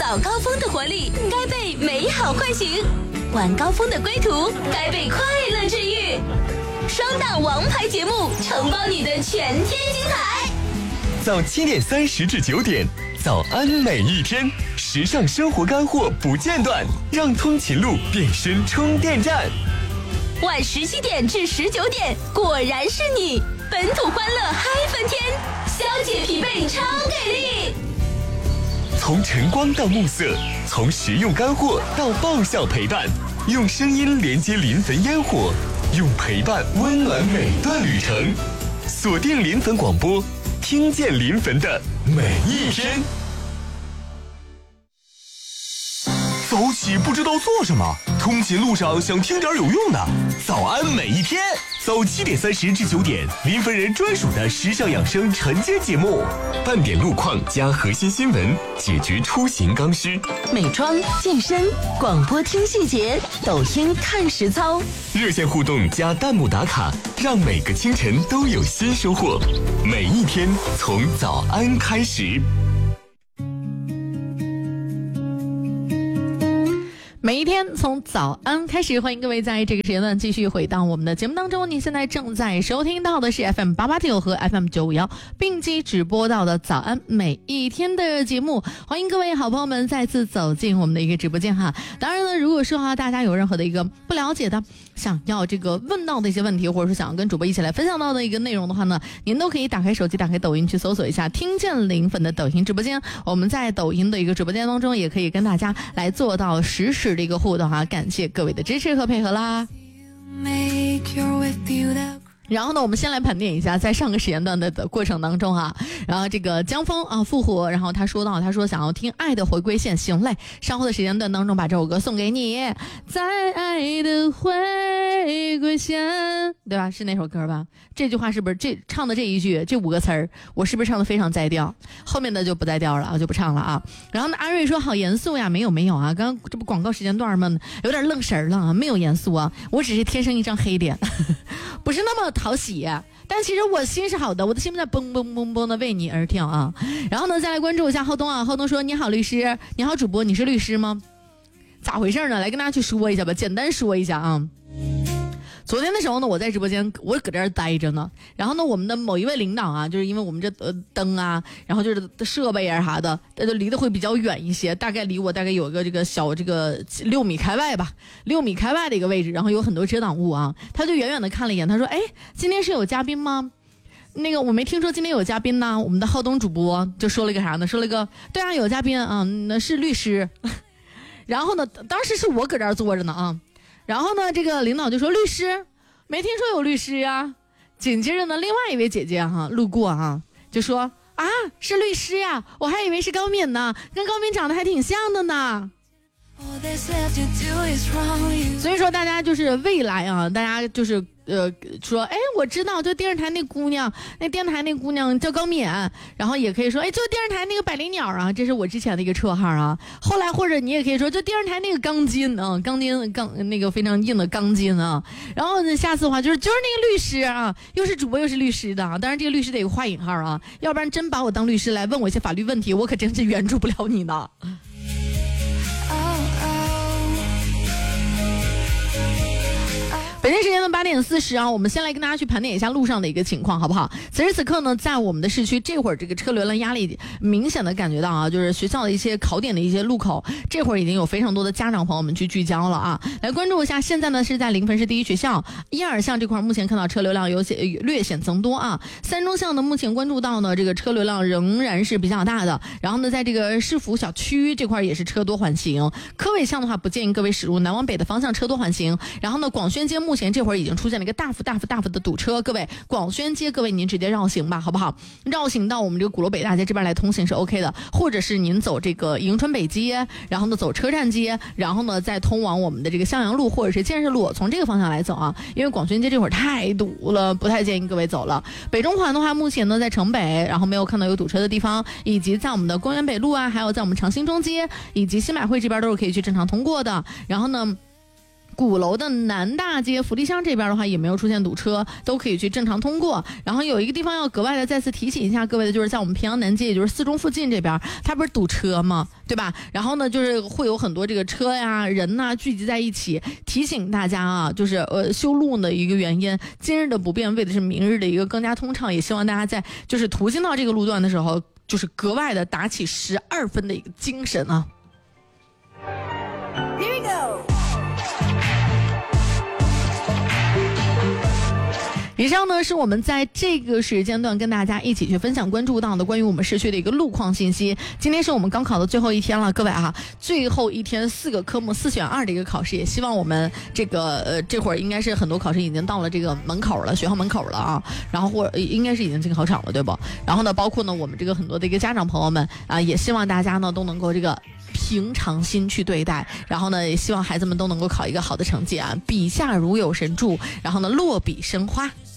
早高峰的活力该被美好唤醒，晚高峰的归途该被快乐治愈。双档王牌节目，承包你的全天精彩。 早7点30至9点，早安每一天，时尚生活干货不间断，让通勤路变身充电站。 晚17点至19点，果然是你，本土欢乐嗨翻天，消解疲惫超给力。 从晨光到暮色，从实用干货到爆笑陪伴，用声音连接临汾烟火，用陪伴温暖每段旅程。锁定临汾广播，听见临汾的每一天。 早起不知道做什么，通勤路上想听点有用的。早安每一天，早7点30至9点，临汾人专属的时尚养生晨间节目， 半点路况加核心新闻，解决出行刚需。 美妆、健身、广播听细节，抖音看实操。 热线互动加弹幕打卡，让每个清晨都有新收获。每一天从早安开始。 每一天从早安开始，欢迎各位在这个时间段继续回到我们的节目当中。你现在正在收听到的是 FM889 和 FM951 并机直播到的早安每一天的节目。欢迎各位好朋友们再次走进我们的一个直播间哈。当然呢，如果说大家有任何的一个不了解的，想要这个问到的一些问题，或者说想要跟主播一起来分享到的一个内容的话呢，您都可以打开手机，打开抖音去搜索一下听见临汾的抖音直播间。我们在抖音的一个直播间当中也可以跟大家来做到实时的一个互动哈，感谢各位的支持和配合啦。然后呢，我们先来盘点一下在上个时间段的过程当中然后这个江峰复活，然后他说想要听爱的回归线，行嘞，稍后的时间段当中把这首歌送给你，在爱的回归线，对吧？是那首歌吧？这句话是不是唱的这一句这5个词儿，我是不是唱的非常在调？后面的就不在调了就不唱了啊。然后呢，阿瑞说好严肃呀，没有啊，刚刚这不广告时间段吗？有点愣神了没有严肃啊，我只是天生一张黑脸，不是那么讨喜，但其实我心是好的，我的心在蹦蹦蹦蹦的为你而跳啊。然后呢，再来关注一下浩东浩东说你好律师，你好主播，你是律师吗？咋回事呢？来跟大家去说一下吧，简单说一下啊。昨天的时候呢，我在直播间，我搁这儿待着呢。然后呢，我们的某一位领导就是因为我们这灯然后就是设备啥的，离得会比较远一些，大概离我有个这个小6米开外吧，6米开外的一个位置，然后有很多遮挡物他就远远的看了一眼，他说：“哎，今天是有嘉宾吗？那个我没听说今天有嘉宾呢。”我们的浩东主播就说了一个啥呢？说了一个对啊，有嘉宾那是律师。然后呢，当时是我搁这儿坐着呢然后呢，这个领导就说律师，没听说有律师呀。紧接着呢，另外一位姐姐路过就说是律师呀，我还以为是高敏呢，跟高敏长得还挺像的呢。所以说大家就是未来大家就是说我知道就电视台那姑娘，那电台那姑娘叫高敏，然后也可以说就电视台那个百灵鸟这是我之前的一个绰号后来或者你也可以说就电视台那个钢筋那个非常硬的钢筋然后呢下次的话就是那个律师又是主播又是律师的当然这个律师得有画引号要不然真把我当律师来问我一些法律问题，我可真是援助不了你呢。北京时间的8点40我们先来跟大家去盘点一下路上的一个情况，好不好？此时此刻呢，在我们的市区这会儿这个车流量压力明显的感觉到就是学校的一些考点的一些路口，这会儿已经有非常多的家长朋友们去聚焦了来关注一下。现在呢是在临汾市第一学校1、2巷这块，目前看到车流量略显增多3中巷呢，目前关注到呢这个车流量仍然是比较大的。然后呢，在这个市府小区这块也是车多缓行。科尾巷的话，不建议各位驶入南往北的方向，车多缓行。然后呢，广宣街目前这会儿已经出现了一个大幅的堵车，各位广宣街，各位您直接绕行吧，好不好？绕行到我们这个鼓楼北大街这边来通行是 OK 的，或者是您走这个迎春北街，然后呢走车站街，然后呢再通往我们的这个襄阳路或者是建设路，从这个方向来走因为广宣街这会儿太堵了，不太建议各位走了。北中环的话，目前呢在城北，然后没有看到有堵车的地方，以及在我们的公园北路还有在我们长兴中街以及新百汇这边都是可以去正常通过的。然后呢鼓楼的南大街福利乡这边的话也没有出现堵车，都可以去正常通过。然后有一个地方要格外的再次提醒一下各位的，就是在我们平阳南街，也就是四中附近这边，它不是堵车吗？对吧？然后呢，就是会有很多这个车呀、人呐聚集在一起，提醒大家啊，就是修路的一个原因，今日的不便为的是明日的一个更加通畅，也希望大家在就是途经到这个路段的时候，就是格外的打起12分的一个精神啊。Here we go。以上呢是我们在这个时间段跟大家一起去分享关注到的关于我们市区的一个路况信息。今天是我们高考的最后一天了，各位啊，最后一天4个科目4选2的一个考试，也希望我们这个这会儿应该是很多考生已经到了这个门口了，学校门口了啊，然后或应该是已经进考场了，对不？然后呢，包括呢我们这个很多的一个家长朋友们啊，也希望大家呢都能够这个平常心去对待，然后呢也希望孩子们都能够考一个好的成绩啊，笔下如有神助，然后呢落笔生花。